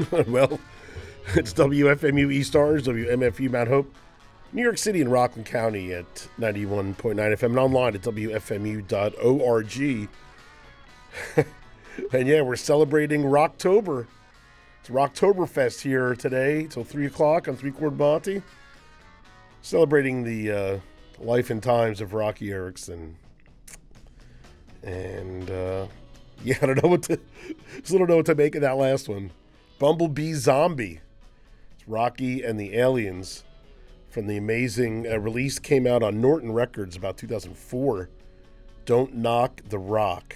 Well, it's WFMU East Orange, WMFU Mount Hope, New York City and Rockland County at 91.9 FM and online at WFMU.org. And yeah, we're celebrating Rocktober. It's Rocktoberfest here today till 3 o'clock on 3 Chord Monty. Celebrating the life and times of Rocky Erickson. And yeah, I don't know what to make of that last one. Bumblebee Zombie. It's Rocky and the Aliens from the amazing release came out on Norton Records about 2004. Don't Knock the Rock.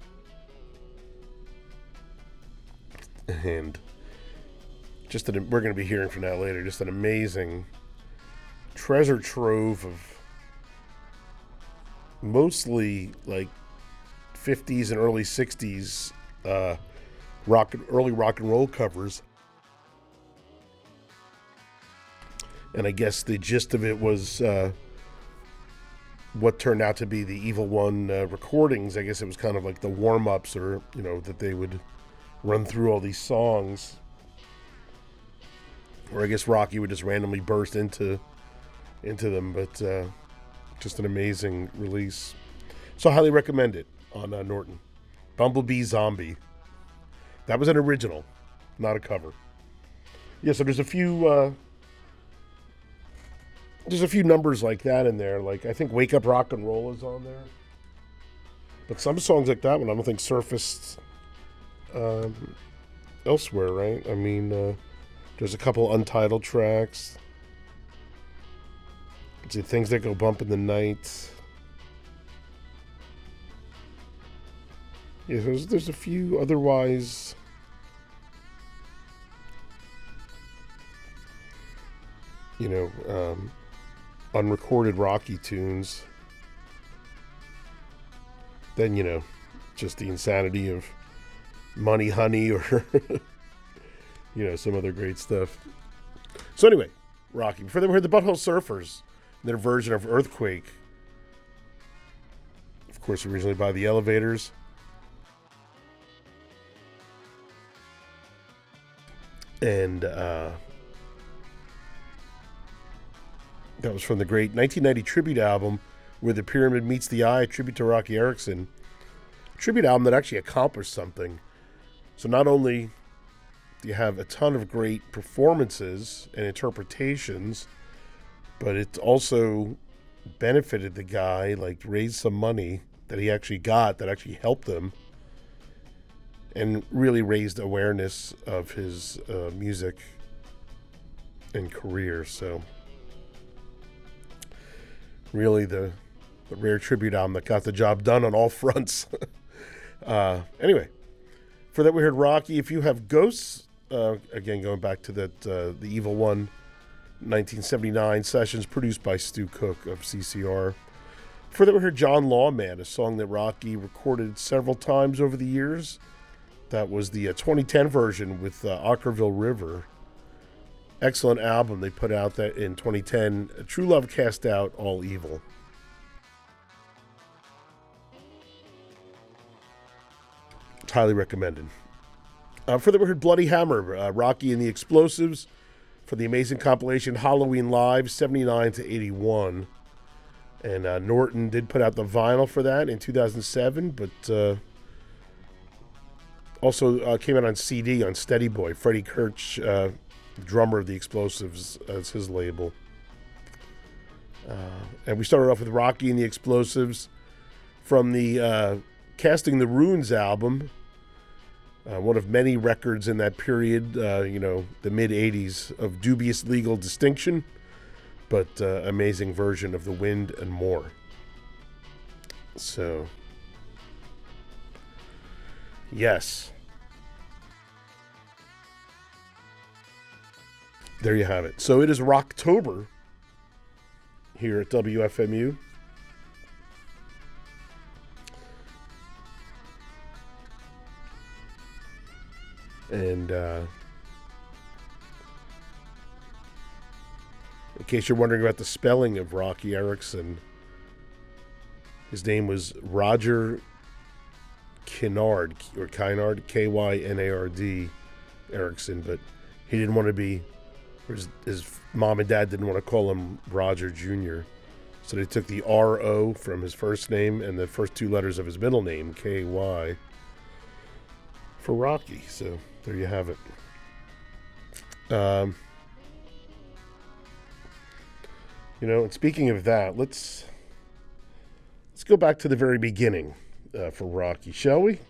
And we're going to be hearing from that later. Just an amazing treasure trove of mostly like 50s and early 60s early rock and roll covers. And I guess the gist of it was what turned out to be the Evil One recordings. I guess it was kind of like the warm-ups, or that they would run through all these songs, or I guess Rocky would just randomly burst into them. But just an amazing release, so I highly recommend it on Norton. Bumblebee Zombie. That was an original, not a cover. Yeah, so there's a few numbers like that in there. Like I think Wake Up Rock and Roll is on there, but some songs like that one I don't think surfaced elsewhere, right? I mean, there's a couple untitled tracks. Let's see, Things That Go Bump in the Night. Yeah, there's a few otherwise unrecorded Rocky tunes. Then, just the insanity of Money Honey or, some other great stuff. So anyway, Rocky. Before that, we heard the Butthole Surfers, their version of Earthquake. Of course, originally by the Elevators. And that was from the great 1990 tribute album, Where the Pyramid Meets the Eye, tribute to Rocky Erickson. Tribute album that actually accomplished something. So not only do you have a ton of great performances and interpretations, but it also benefited the guy, like raised some money that he actually got that actually helped him, and really raised awareness of his music and career. So really the rare tribute album that got the job done on all fronts. Anyway, for that we heard Rocky. If You Have Ghosts, again going back to that the Evil One 1979 sessions produced by Stu Cook of CCR. For that we heard John Lawman, a song that Rocky recorded several times over the years. That was the 2010 version with Ockerville River. Excellent album they put out that in 2010. True Love Cast Out All Evil. It's highly recommended. For that we heard Bloody Hammer, Rocky and the Explosives, for the amazing compilation Halloween Live 79 to 81. And Norton did put out the vinyl for that in 2007, but also came out on CD on Steady Boy. Freddie Kirch, drummer of the Explosives, as his label. And we started off with Rocky and the Explosives from the Casting the Runes album, one of many records in that period, the mid-'80s, of dubious legal distinction, but amazing version of The Wind and More. So, yes. There you have it. So it is Rocktober here at WFMU. And in case you're wondering about the spelling of Rocky Erickson, his name was Roger Kynard, or Kynard, Kynard, Erickson, but he didn't want to be, or his mom and dad didn't want to call him Roger Jr., so they took the R-O from his first name and the first two letters of his middle name, K-Y, for Rocky. So there you have it. And speaking of that, let's go back to the very beginning for Rocky, shall we?